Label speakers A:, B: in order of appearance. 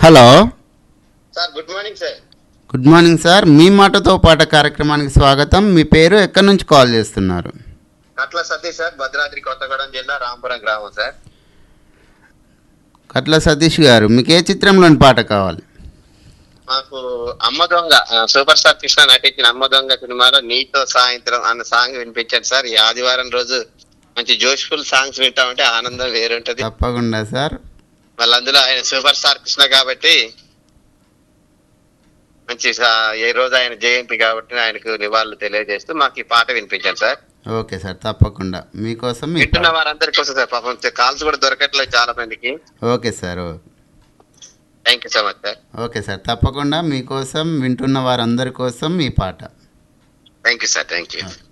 A: Hello,
B: sir good morning sir.
A: Good morning sir. మీ మాటతో పాట కార్యక్రమానికి స్వాగతం. మీ పేరు, ఎక్కడి నుంచి కాల్ చేస్తున్నారు?
B: కట్ల సతీష్ సార్, భద్రాద్రి కొత్తగూడెం జిల్లా రాంపురం గ్రామం సార్.
A: కట్ల సతీష్ గారు, మీకు ఏ చిత్రంలోని పాట కావాలి?
B: మాకు అమ్మ దొంగ సూపర్ స్టార్ కృష్ణ నటించిన అమ్మ దొంగ సినిమాలో నీతో సాయంత్రం అన్న సాంగ్ వినిపించారు సార్. ఈ ఆదివారం రోజు మంచి జోష్ఫుల్ సాంగ్స్ వింటామంటే ఆనందం వేరుంటది.
A: తప్పకుండా సార్.
B: మళ్ళీ అందులో ఆయన సూపర్ స్టార్ కృష్ణ కాబట్టి మంచి ఏ రోజు ఆయన జయంతి కాబట్టి ఆయనకు నివాళులు తెలియజేస్తూ మాకు ఈ పాట వినిపించారు సార్.
A: ఓకే సార్, తప్పకుండా మీకోసం
B: వింటున్న వారందరి కోసం సార్. పాపం కాల్స్ కూడా దొరకట్లేదు చాలా మందికి.
A: Okay sir.
B: Thank you so much sir.
A: Okay sir, తప్పకుండా మీకోసం, వింటున్న వారందరి కోసం ఈ పాట.
B: Thank you sir. Thank you.